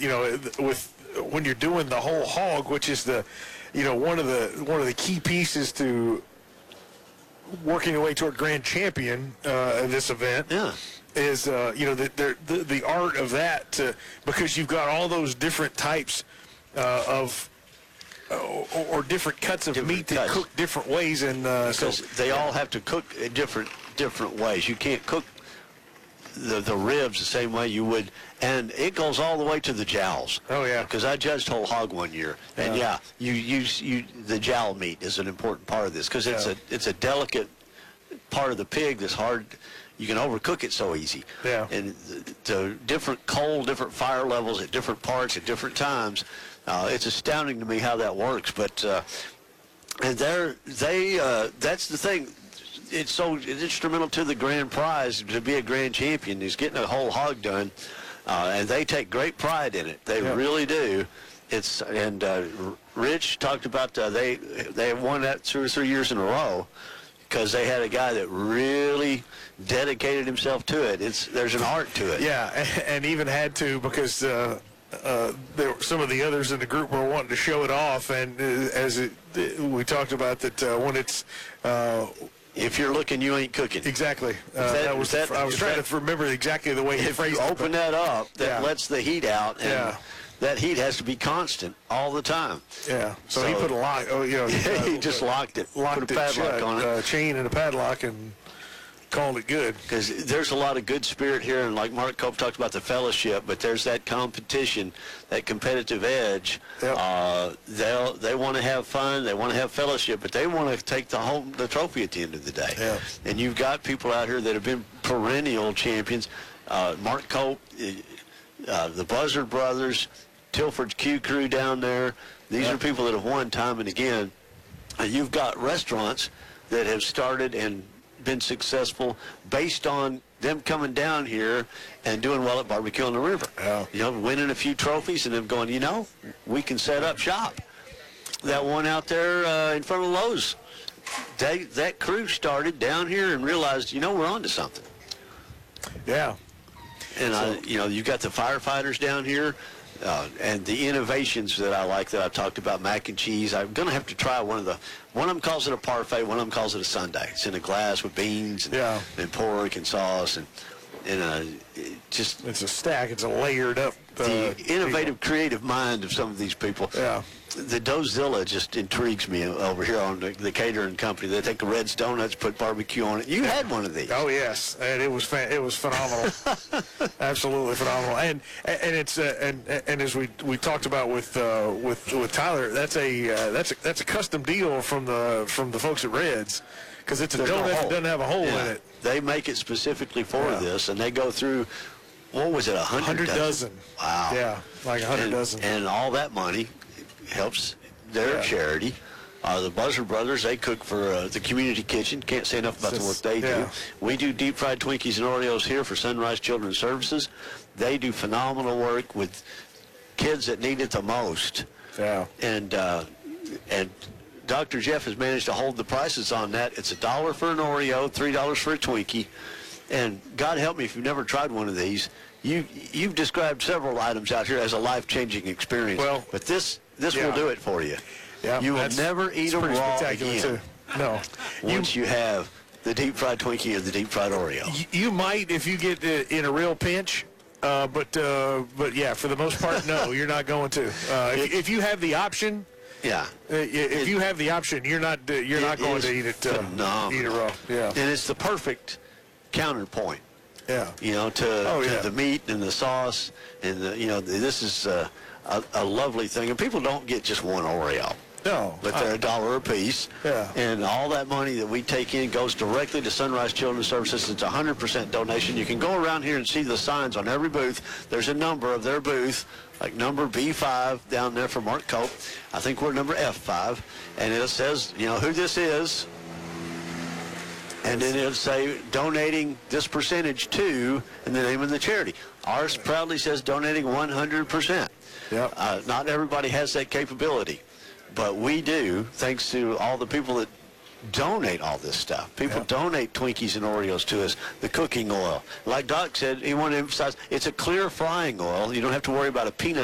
with when you're doing the whole hog, which is one of the key pieces to working your way toward grand champion in this event. Yeah. Is the art of that because you've got all those different types of or different cuts of meat that cook different ways, and because they all have to cook in different ways. You can't cook the ribs the same way you would, and it goes all the way to the jowls. Oh yeah. Because I judged whole hog one year, and the jowl meat is an important part of this because it's a delicate part of the pig that's hard. You can overcook it so easy. Yeah. And the different coal, different fire levels at different parts at different times. It's astounding to me how that works. But and that's the thing. It's instrumental to the grand prize to be a grand champion is getting a whole hog done, and they take great pride in it. They really do. Rich talked about they won that 2 or 3 years in a row. Because they had a guy that really dedicated himself to it. There's an art to it. Yeah, and even had to because some of the others in the group were wanting to show it off, and we talked about that when it's. If you're looking, you ain't cooking. Exactly. I was trying to remember exactly the way he phrased it. If you open that up, that lets the heat out, and that heat has to be constant all the time. Yeah. So he put a lock. He just locked it. Locked put a padlock on it. Chain and a padlock, and called it good. Because there's a lot of good spirit here, and like Mark Cope talked about the fellowship, but there's that competition, that competitive edge. Yep. They want to have fun, they want to have fellowship, but they want to take the trophy at the end of the day. Yeah. And you've got people out here that have been perennial champions. Mark Cope, the Buzzard Brothers, Tilford's Q Crew down there. These are people that have won time and again. You've got restaurants that have started and been successful based on them coming down here and doing well at Barbecue on the River. Yeah. Winning a few trophies and them going, we can set up shop. That one out there in front of Lowe's, that crew started down here and realized, we're on to something. Yeah. And, you've got the firefighters down here. And the innovations that I like that I've talked about, mac and cheese. I'm going to have to try one of them calls it a parfait, one of them calls it a sundae. It's in a glass with beans and pork and sauce and it's a stack. It's a layered up. The innovative, creative mind of some of these people. Yeah. The Dozilla just intrigues me over here on the catering company. They take the Red's Donuts, put barbecue on it. You had one of these. Oh yes, and it was phenomenal, absolutely phenomenal. And it's and as we talked about with Tyler, that's a custom deal from the folks at Red's because it's a donut that doesn't have a hole in it. They make it specifically for this, and they go through. What was it? 100 dozen. Wow. Yeah, like 100 dozen. And all that money helps their charity. The Buzzard Brothers, they cook for the community kitchen. Can't say enough about the work they do. We do deep fried Twinkies and Oreos here for Sunrise Children's Services. They do phenomenal work with kids that need it the most. Yeah. And Dr. Jeff has managed to hold the prices on that. It's $1 for an Oreo, $3 for a Twinkie. And God help me if you've never tried one of these. You've described several items out here as a life-changing experience. Well, but this will do it for you. Yeah, you will never eat them raw again. Too. No. Once you have the deep-fried Twinkie or the deep-fried Oreo. You might if you get in a real pinch. But yeah, for the most part, no, you're not going to. If you have the option. Yeah. If you have the option, you're not going to eat it. Eat it raw. Yeah. And it's the perfect counterpoint. Yeah. To the meat and the sauce and this is a lovely thing. And people don't get just one Oreo. No. But they're $1 a piece. Yeah. And all that money that we take in goes directly to Sunrise Children's Services. It's 100% donation. You can go around here and see the signs on every booth. There's a number of their booth, like number B5 down there for Mark Cope. I think we're number F5. And it says, who this is. And then it'll say donating this percentage to, and the name of the charity. Ours proudly says donating 100%. Yep. Not everybody has that capability, but we do, thanks to all the people that donate all this stuff. People donate Twinkies and Oreos to us, the cooking oil. Like Doc said, he wanted to emphasize, it's a clear frying oil. You don't have to worry about a peanut